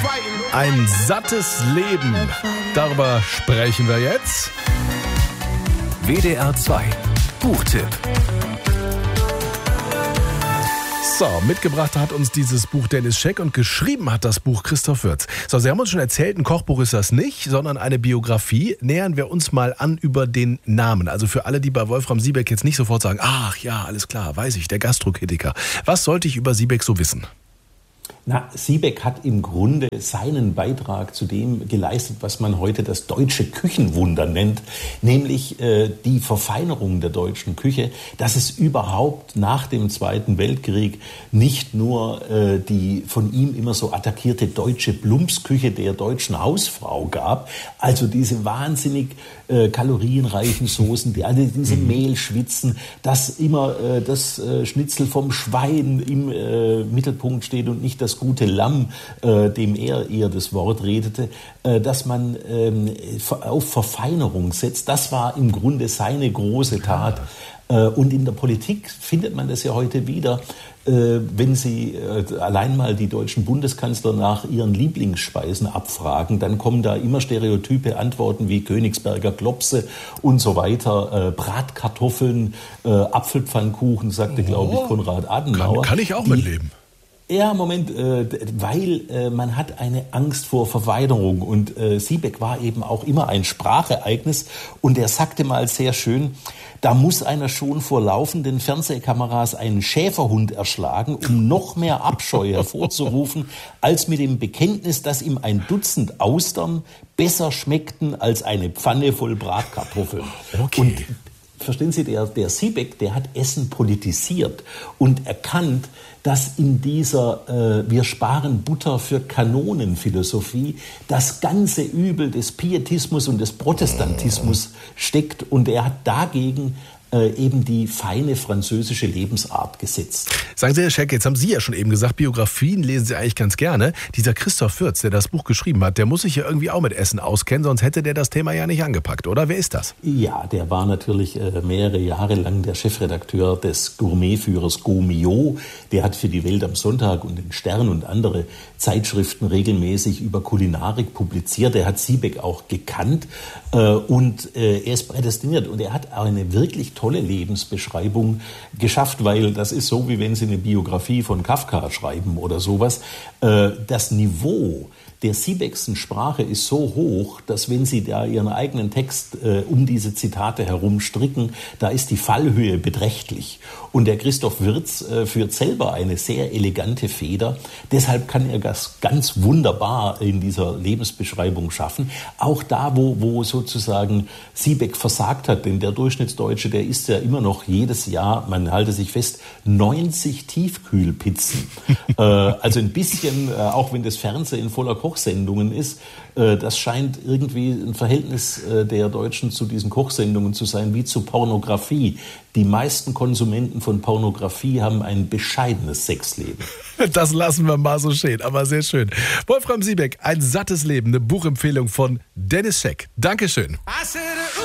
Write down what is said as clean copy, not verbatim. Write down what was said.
Ein sattes Leben. Darüber sprechen wir jetzt. WDR 2 Buchtipp. So, mitgebracht hat uns dieses Buch Dennis Scheck und geschrieben hat das Buch Christoph Würz. So, Sie haben uns schon erzählt, ein Kochbuch ist das nicht, sondern eine Biografie. Nähern wir uns mal an über den Namen. Also für alle, die bei Wolfram Siebeck jetzt nicht sofort sagen, ach ja, alles klar, weiß ich, der Gastrokritiker. Was sollte ich über Siebeck so wissen? Siebeck hat im Grunde seinen Beitrag zu dem geleistet, was man heute das deutsche Küchenwunder nennt, nämlich die Verfeinerung der deutschen Küche, dass es überhaupt nach dem Zweiten Weltkrieg nicht nur die von ihm immer so attackierte deutsche Plumpsküche der deutschen Hausfrau gab, also diese wahnsinnig kalorienreichen Soßen, diese Mehlschwitzen, dass immer das Schnitzel vom Schwein im Mittelpunkt steht und nicht das gute Lamm, dem er eher das Wort redete, dass man auf Verfeinerung setzt. Das war im Grunde seine große Tat. Und in der Politik findet man das ja heute wieder, wenn Sie allein mal die deutschen Bundeskanzler nach ihren Lieblingsspeisen abfragen, dann kommen da immer stereotype Antworten wie Königsberger Klopse und so weiter, Bratkartoffeln, Apfelpfannkuchen, sagte, glaube ich, Konrad Adenauer. Kann ich auch mitleben. Ja, Moment, weil man hat eine Angst vor Verweigerung und Siebeck war eben auch immer ein Sprachereignis und er sagte mal sehr schön, da muss einer schon vor laufenden Fernsehkameras einen Schäferhund erschlagen, um noch mehr Abscheu hervorzurufen, als mit dem Bekenntnis, dass ihm ein Dutzend Austern besser schmeckten als eine Pfanne voll Bratkartoffeln. Okay. Und verstehen Sie, der Siebeck, der hat Essen politisiert und erkannt, dass in dieser wir sparen Butter für Kanonen-Philosophie das ganze Übel des Pietismus und des Protestantismus steckt. Und er hat dagegen eben die feine französische Lebensart gesetzt. Sagen Sie, Herr Scheck, jetzt haben Sie ja schon eben gesagt, Biografien lesen Sie eigentlich ganz gerne. Dieser Christoph Würz, der das Buch geschrieben hat, der muss sich ja irgendwie auch mit Essen auskennen, sonst hätte der das Thema ja nicht angepackt, oder? Wer ist das? Ja, der war natürlich mehrere Jahre lang der Chefredakteur des Gourmetführers Gaumillot. Der hat für die Welt am Sonntag und den Stern und andere Zeitschriften regelmäßig über Kulinarik publiziert. Er hat Siebeck auch gekannt und er ist prädestiniert. Und er hat auch eine wirklich tolle Lebensbeschreibung geschafft, weil das ist so, wie wenn Sie eine Biografie von Kafka schreiben oder sowas. Das Niveau der Siebeckschen Sprache ist so hoch, dass wenn Sie da Ihren eigenen Text um diese Zitate herum stricken, da ist die Fallhöhe beträchtlich. Und der Christoph Würz führt selber eine sehr elegante Feder. Deshalb kann er das ganz wunderbar in dieser Lebensbeschreibung schaffen. Auch da, wo sozusagen Siebeck versagt hat, denn der Durchschnittsdeutsche, der isst ja immer noch jedes Jahr, man halte sich fest, 90 Tiefkühlpizzen. Also ein bisschen, auch wenn das Fernsehen voller Kochsendungen ist, das scheint irgendwie ein Verhältnis der Deutschen zu diesen Kochsendungen zu sein, wie zu Pornografie. Die meisten Konsumenten von Pornografie haben ein bescheidenes Sexleben. Das lassen wir mal so stehen, aber sehr schön. Wolfram Siebeck, ein sattes Leben, eine Buchempfehlung von Dennis Scheck. Dankeschön.